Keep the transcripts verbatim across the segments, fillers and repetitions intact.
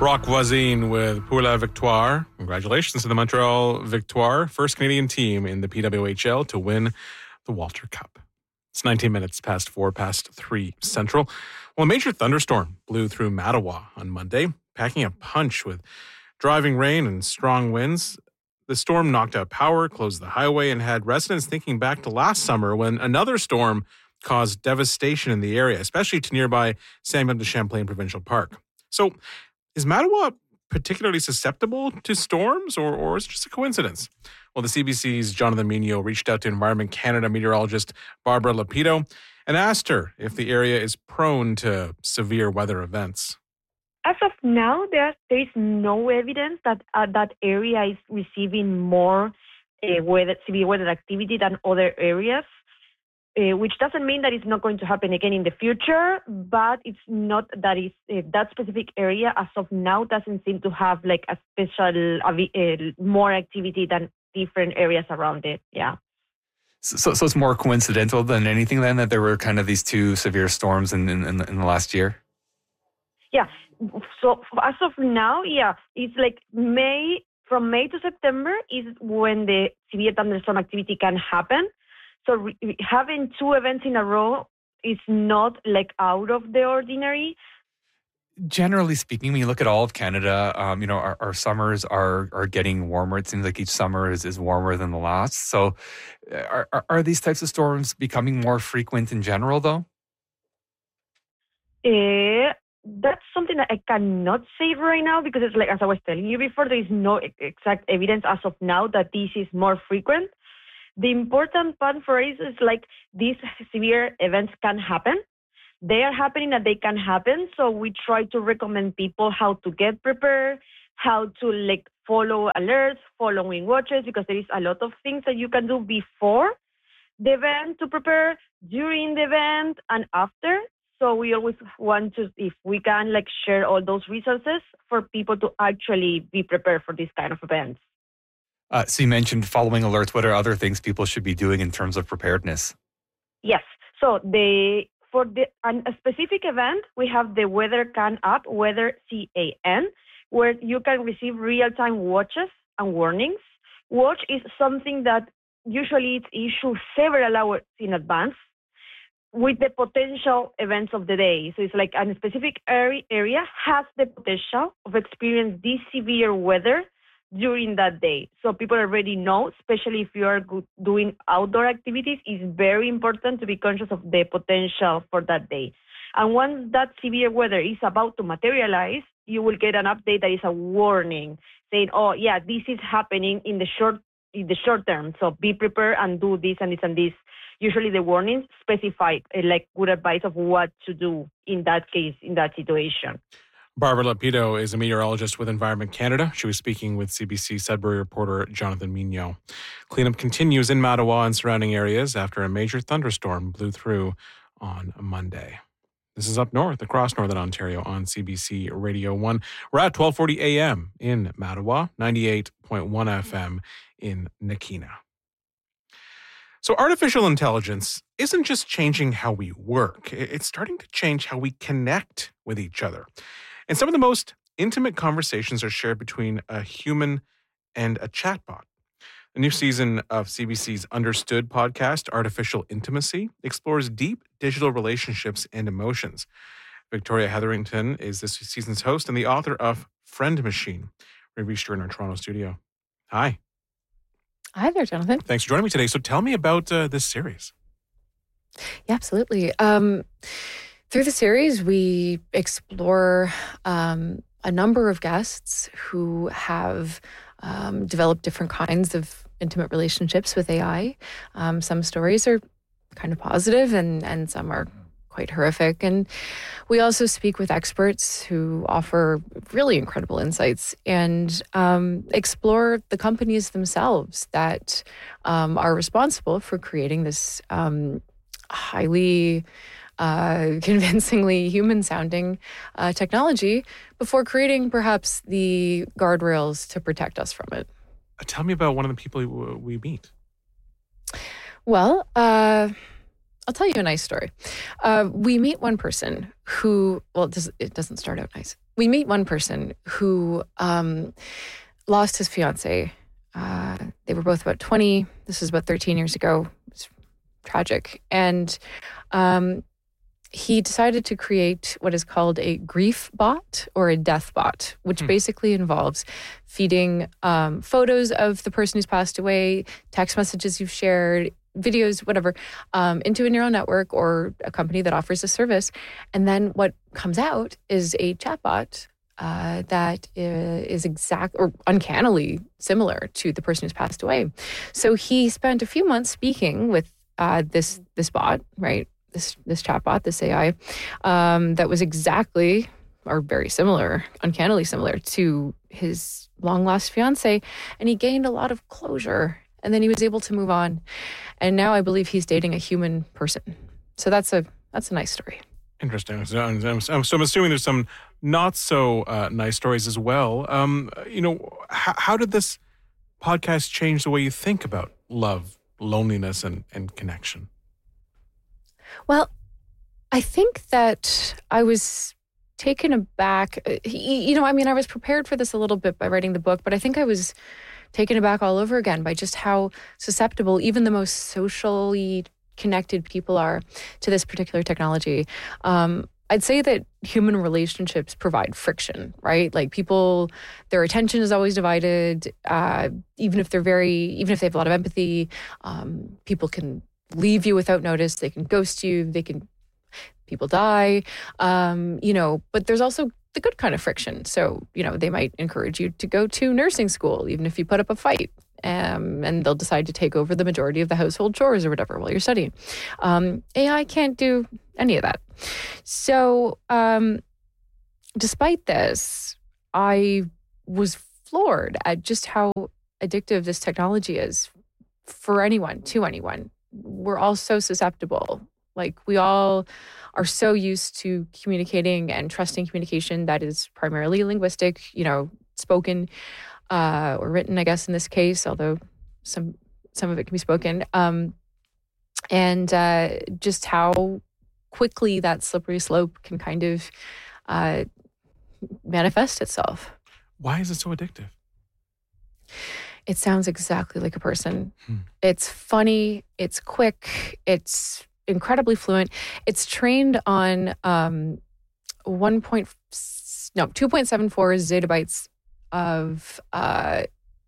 Brock Voisine with Pour la Victoire. Congratulations to the Montreal Victoire, first Canadian team in the P W H L to win the Walter Cup. It's nineteen minutes past four, past three Central. Well, a major thunderstorm blew through Mattawa on Monday, packing a punch with driving rain and strong winds. The storm knocked out power, closed the highway, and had residents thinking back to last summer when another storm caused devastation in the area, especially to nearby Samuel de Champlain Provincial Park. So, is Mattawa particularly susceptible to storms, or, or is it just a coincidence? Well, the C B C's Jonathan Mignot reached out to Environment Canada meteorologist Barbara Lapido and asked her if the area is prone to severe weather events. As of now, there, there is no evidence that uh, that area is receiving more uh, weather, severe weather activity than other areas, uh, which doesn't mean that it's not going to happen again in the future, but it's not that is uh, that specific area as of now doesn't seem to have like a special, uh, more activity than different areas around it. Yeah. So, so it's more coincidental than anything then that there were kind of these two severe storms in, in, in the last year? Yeah. So as of now, yeah, it's like May, from May to September is when the severe thunderstorm activity can happen. So re- having two events in a row is not like out of the ordinary. Generally speaking, when you look at all of Canada, um, you know, our, our summers are are getting warmer. It seems like each summer is, is warmer than the last. So are, are, are these types of storms becoming more frequent in general, though? Uh, That's something that I cannot say right now because it's like, as I was telling you before, there is no exact evidence as of now that this is more frequent. The important part for us is like these severe events can happen. They are happening and they can happen. So we try to recommend people how to get prepared, how to like follow alerts, following watches, because there is a lot of things that you can do before the event to prepare, during the event, and after. So we always want to, if we can, like share all those resources for people to actually be prepared for these kind of events. Uh, so you mentioned following alerts. What are other things people should be doing in terms of preparedness? Yes. So the for the an, a specific event, we have the Weather Can app, Weather C A N, where you can receive real-time watches and warnings. Watch is something that usually it's issued several hours in advance, with the potential events of the day. So it's like a specific area has the potential of experiencing this severe weather during that day. So people already know, especially if you are doing outdoor activities, it's very important to be conscious of the potential for that day. And once that severe weather is about to materialize, you will get an update that is a warning saying, oh, yeah, this is happening in the short in the short term. So be prepared and do this and this and this. Usually the warnings specify uh, like good advice of what to do in that case, in that situation. Barbara Lapido is a meteorologist with Environment Canada. She was speaking with C B C Sudbury reporter Jonathan Mignot. Cleanup continues in Mattawa and surrounding areas after a major thunderstorm blew through on Monday. This is Up North, across Northern Ontario on C B C Radio one. We're at twelve forty a.m. in Mattawa, ninety-eight point one F M in Nakina. So artificial intelligence isn't just changing how we work. It's starting to change how we connect with each other. And some of the most intimate conversations are shared between a human and a chatbot. The new season of C B C's Understood podcast, Artificial Intimacy, explores deep digital relationships and emotions. Victoria Hetherington is this season's host and the author of Friend Machine. We reached her in our Toronto studio. Hi. Hi there, Jonathan. Thanks for joining me today. So tell me about uh, this series. Yeah, absolutely. Um, through the series, we explore um, a number of guests who have um, developed different kinds of intimate relationships with A I. Um, some stories are kind of positive and, and some are quite horrific. And we also speak with experts who offer really incredible insights and um, explore the companies themselves that um, are responsible for creating this um, highly uh, convincingly human-sounding uh, technology before creating perhaps the guardrails to protect us from it. Tell me about one of the people we meet. Well, uh, I'll tell you a nice story. Uh, we meet one person who, well, it, does, it doesn't start out nice. We meet one person who um, lost his fiance. Uh, they were both about twenty. This is about thirteen years ago. It's tragic. And um, he decided to create what is called a grief bot or a death bot, which hmm. basically involves feeding um, photos of the person who's passed away, text messages you've shared, videos, whatever, um, into a neural network or a company that offers a service. And then what comes out is a chatbot uh, that is exact or uncannily similar to the person who's passed away. So he spent a few months speaking with uh, this this bot, right? This this chatbot, this A I, um, that was exactly or very similar, uncannily similar to his long lost fiance, and he gained a lot of closure. And then he was able to move on. And now I believe he's dating a human person. So that's a that's a nice story. Interesting. So I'm, so I'm assuming there's some not so uh, nice stories as well. Um, you know, how, how did this podcast change the way you think about love, loneliness, and, and connection? Well, I think that I was taken aback. You know, I mean, I was prepared for this a little bit by writing the book, but I think I was taken aback all over again by just how susceptible even the most socially connected people are to this particular technology. Um, I'd say that human relationships provide friction, right? Like people, their attention is always divided. Uh, even if they're very, even if they have a lot of empathy, um, people can leave you without notice. They can ghost you. They can, people die, um, you know, but there's also the good kind of friction. So, you know, they might encourage you to go to nursing school, even if you put up a fight, um, and they'll decide to take over the majority of the household chores or whatever while you're studying. Um, A I can't do any of that. So, um, despite this, I was floored at just how addictive this technology is for anyone, to anyone. We're all so susceptible. Like we all are so used to communicating and trusting communication that is primarily linguistic, you know, spoken uh, or written, I guess, in this case, although some some of it can be spoken. Um, and uh, just how quickly that slippery slope can kind of uh, manifest itself. Why is it so addictive? It sounds exactly like a person. Hmm. It's funny. It's quick. It's incredibly fluent. It's trained on um, one point no two point seven four zettabytes of uh,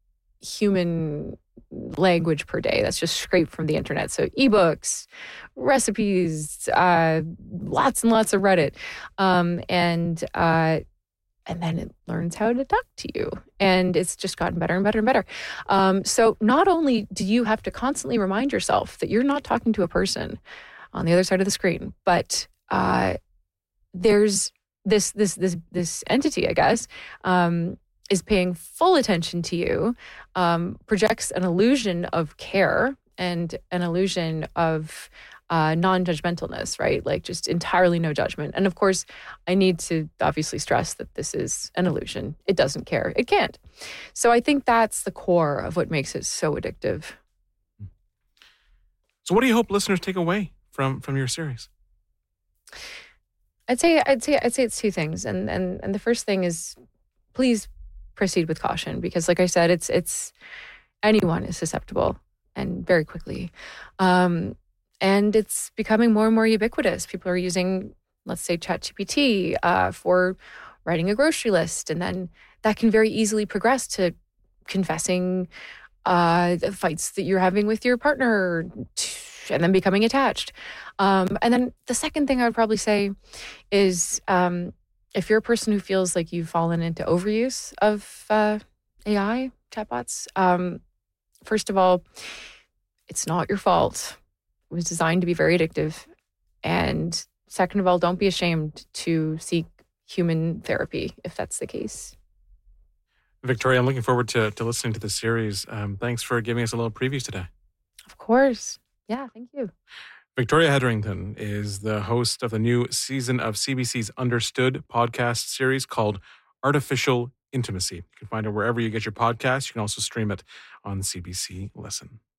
human language per day. That's just scraped from the internet. So ebooks, recipes, uh, lots and lots of Reddit, um, and uh, and then it learns how to talk to you. And it's just gotten better and better and better. Um, so not only do you have to constantly remind yourself that you're not talking to a person on the other side of the screen, but uh, there's this this this this entity, I guess, um, is paying full attention to you, um, projects an illusion of care and an illusion of uh, non-judgmentalness, right? Like just entirely no judgment. And of course, I need to obviously stress that this is an illusion. It doesn't care. It can't. So I think that's the core of what makes it so addictive. So what do you hope listeners take away from from your series? I'd say I'd say I'd say it's two things. And and and the first thing is please proceed with caution, because like I said, it's it's anyone is susceptible and very quickly. Um, and it's becoming more and more ubiquitous. People are using, let's say, ChatGPT uh, for writing a grocery list. And then that can very easily progress to confessing uh, the fights that you're having with your partner and then becoming attached. Um, and then the second thing I would probably say is um, if you're a person who feels like you've fallen into overuse of uh, A I chatbots, um, first of all, it's not your fault. It was designed to be very addictive. And second of all, don't be ashamed to seek human therapy if that's the case. Victoria, I'm looking forward to, to listening to this series. Um, thanks for giving us a little preview today. Of course. Yeah, thank you. Victoria Hetherington is the host of the new season of C B C's Understood podcast series called Artificial Intimacy. You can find it wherever you get your podcasts. You can also stream it on C B C Listen.